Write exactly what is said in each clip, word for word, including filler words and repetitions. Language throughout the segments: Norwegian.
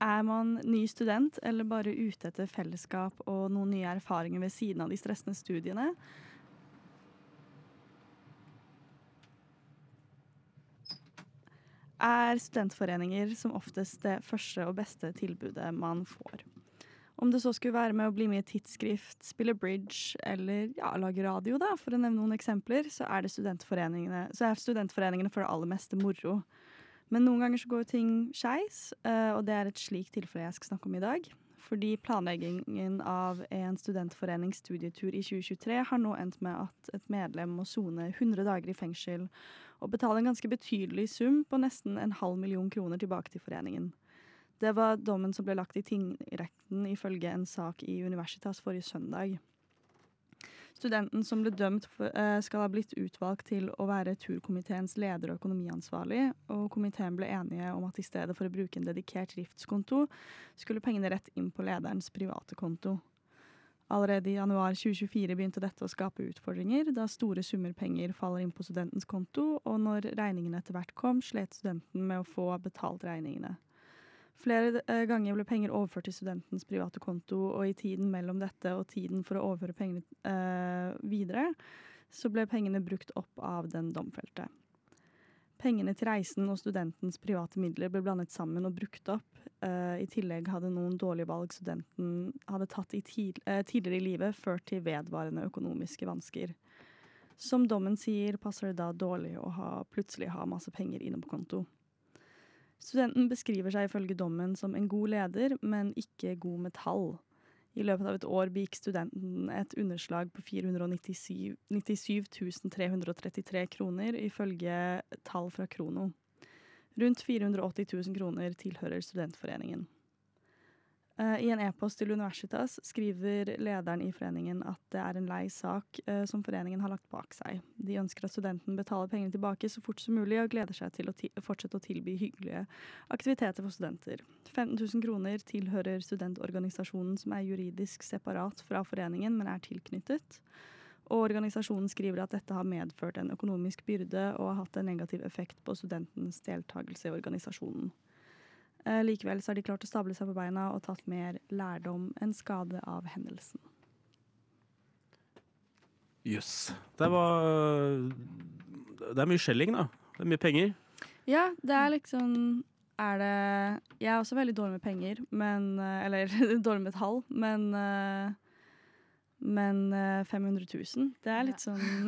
Er man ny student eller bare ute etter fellesskap og noen nye erfaringer ved siden av de stressende studiene? Er studentforeninger som oftest det første og beste tilbudet man får. Om det så skulle være med å bli med i tidsskrift, spille bridge eller ja, lage radio, da, for å nevne noen eksempler, så er, det studentforeningene, så er studentforeningene for det aller meste moro. Men noen ganger så går ting skeis, og det er et slikt tilfelle jeg skal snakke om i dag. Fordi planleggingen av en studentforenings studietur i tjue tjuetre har nå endt med at et medlem må sone hundre dager i fengsel og betale en ganske betydelig sum på nesten en halv million kroner tilbake til foreningen. Det var dommen som ble lagt i tingretten ifølge en sak i Universitas forrige søndag. Studenten som ble dømt skal ha blitt utvalgt til å være turkomiteens leder og økonomiansvarlig, og komiteen ble enige om at i stedet for å bruke en dedikert driftskonto, skulle pengene rett inn på lederens private konto. Allerede i januar tjue tjuefire begynte dette å skape utfordringer, da store summer penger faller inn på studentens konto, og når regningene etter hvert kom, slet studenten med å få betalt regningene. Flere ganger ble penger overført til studentens private konto, og i tiden mellom dette og tiden for å overføre pengene eh, videre, så ble pengene brukt opp av den domfelte. Pengene til reisen og studentens private midler ble blandet sammen og brukt opp. Eh, I tillegg hadde noen dårlige valg studenten hadde tatt i tid, eh, tidligere i livet ført til vedvarende økonomiske vansker. Som dommen sier, passer det da dårlig å ha, plutselig ha masse penger inne på konto. Studenten beskriver seg ifølge dommen som en god leder, men ikke god med tall. I løpet av et år begikk studenten et underslag på fire hundre nittisyv tusen tre hundre trettitre kroner ifølge tall fra Krono. Rundt fire hundre åtti tusen kroner tilhører studentforeningen. Uh, I en e-post til Universitas skriver lederen i foreningen at det er en lei sak uh, som foreningen har lagt bak seg. De ønsker at studenten betaler pengene tilbake så fort som mulig og gleder seg til å fortsette å tilby hyggelige aktiviteter for studenter. femten tusen kroner tilhører studentorganisasjonen som er juridisk separat fra foreningen, men er tilknyttet. Og organisasjonen skriver at dette har medført en økonomisk byrde og har hatt en negativ effekt på studentens deltakelse i organisasjonen. Eh, likevel så har de klart å stable seg på beina og tatt mer lærdom enn skade av hendelsen. Jøss. Yes. Det var Det er mye skjelling, da. Det er mye penger. Ja, det er liksom Er det Jeg er også veldig dårlig med penger, men Eller dårlig med tall, men Men fem hundre tusen, det er litt sånn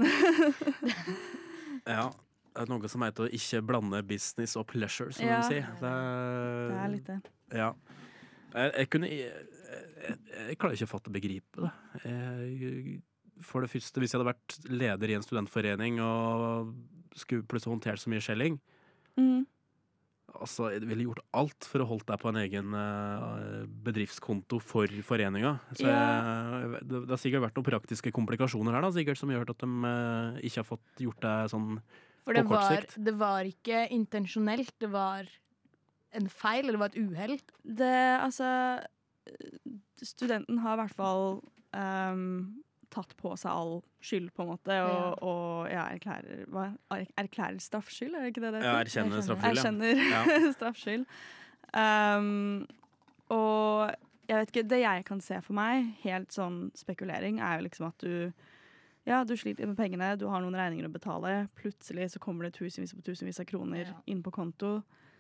Ja. Det er noe som heter å ikke blande business og pleasure, som ja, de sier. Det er, det er litt det. Ja. Jeg, jeg kunne jeg, jeg, jeg klarer ikke å fatte begripe det. Jeg, for det første, hvis jeg hadde vært leder i en studentforening og skulle plutselig håndtert så mye skjelling, mm. altså, jeg ville gjort alt for å holde deg på en egen uh, bedriftskonto for foreninga. Så ja. jeg, det, det har sikkert vært noen praktiske komplikasjoner her, da, sikkert, som gjør at de uh, ikke har fått gjort det sånn. For det var, det var ikke intensjonelt, det var en feil, eller det var et uheld? Det, altså, studenten har i hvert fall um, tatt på seg all skyld, på en måte, og, ja. og ja, erklærer, hva, erklærer straffskyld, er det ikke det det heter? Ja, erkjenner straffskyld, Erkjenner ja. straffskyld. Um, og jeg vet ikke, det jeg kan se for meg, helt sånn spekulering, er jo liksom at du Ja, du sliter med pengene, du har noen regninger å betale. Plutselig så kommer det tusenvis på tusenvis av kroner ja. inn på konto.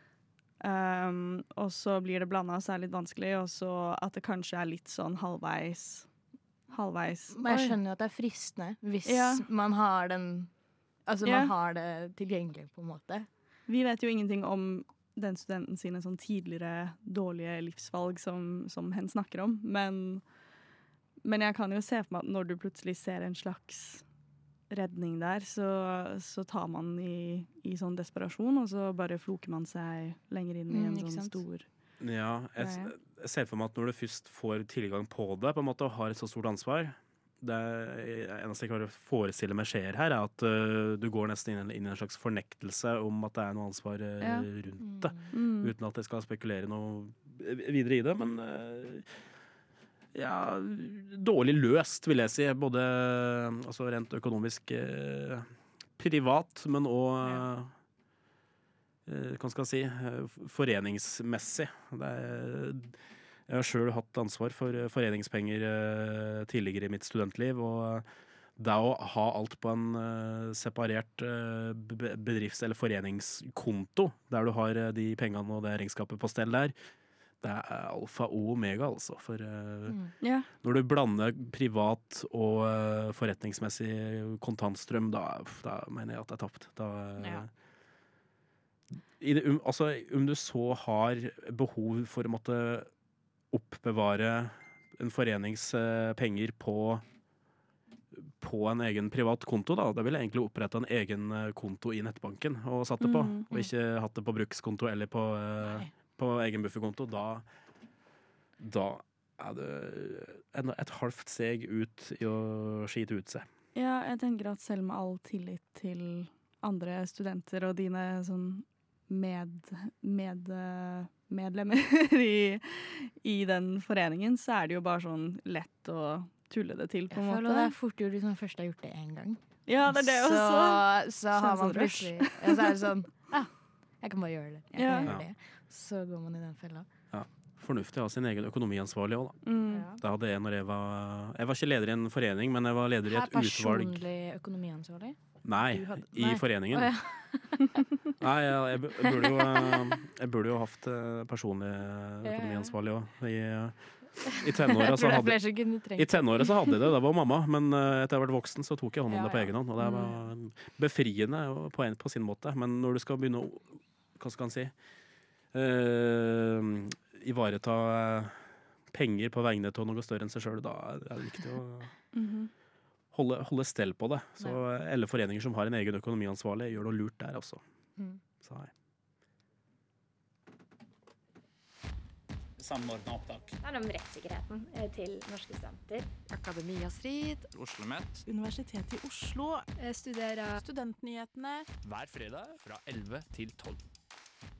Um, og så blir det blandet, så er det litt vanskelig. Og så at det kanskje er litt sånn halvveis. Halvveis. Men jeg skjønner jo at det er fristende hvis ja. man har den Altså ja. man har det tilgjengelig, på en måte. Vi vet jo ingenting om den studenten sine sånn tidligere dårlige livsvalg som, som hen snakker om, men Men jeg kan jo se for meg at når du plutselig ser en slags redning der, så, så tar man i, i sånn desperasjon, og så bare floker man seg lenger inn i en mm, sånn stor Ja, jeg, jeg ser for meg at når du først får tilgang på det, på en måte, og har et så stort ansvar, det eneste jeg klarer å forestille meg skjer her, er at uh, du går nesten inn, inn i en slags fornektelse om at det er noe ansvar uh, ja. rundt det, mm. uten at jeg skal spekulere noe videre i det, men uh, ja, dårlig løst, vil jeg si. Både altså rent økonomisk eh, privat, men også ja. hva skal jeg si, foreningsmessig. Det er, jeg har selv hatt ansvar for foreningspenger tidligere i mitt studentliv, og det å ha alt på en separert bedrifts- eller foreningskonto, der du har de pengene og det regnskapet på stell der, det er alfa og omega, altså. For mm. yeah. når du blander privat og uh, forretningsmessig kontantstrøm, da, da mener jeg at det er tapt. Da, ja. i det, um, altså, om du så har behov for å måtte oppbevare en forenings uh, penger på, på en egen privat konto, da, da vil jeg egentlig opprette en egen uh, konto i nettbanken og satt det på, mm. og ikke hatt det på brukskonto eller på uh, på egen bufferkonto, da, da er det et, et halvt steg ut i å skite ut seg. Ja, jeg tenker at selv med all tillit til andre studenter og dine sånn med, med, medlemmer i, i den foreningen, så er det jo bare sånn lett å tulle det til, på en måte. Jeg føler det er fort gjort hvis man først har gjort det en gang. Ja, det er det også. Så, så har man plutselig, så er det sånn, ja, jeg kan bare gjøre det. Jeg kan ja. gjøre det. Så går man i den fella. Ja, fornuftig å ha sin egen økonomiansvarlig også, da. Mm. Ja. Det hadde jeg når jeg var... Jeg var ikke leder i en forening, men jeg var leder i et utvalg. Her personlig økonomiansvarlig? Nei, hadde, i nei. foreningen. Oh, ja. Nei, jeg, jeg, burde jo, jeg burde jo haft personlig økonomiansvarlig også. I, i tenåret så hadde I tenåret så hadde jeg det, det var mamma, men etter jeg har vært voksen så tok jeg hånd om ja, det på egen hånd, og det var befriende på, en, på sin måte, men når du skal begynne å, hva skal han si, Uh, ivareta penger på vegne til noe større enn seg selv, da er det viktig å mm-hmm. holde, holde stell på det. Så ja. Alle foreninger som har en egen økonomiansvarlig gjør noe lurt der også. Mm. Så hei. Samordnet opptak. Det er om rettssikkerheten til norske studenter. Akademia Strid. OsloMet. Universitetet i Oslo. Studerer Studentnyhetene. Hver fredag fra elleve til tolv.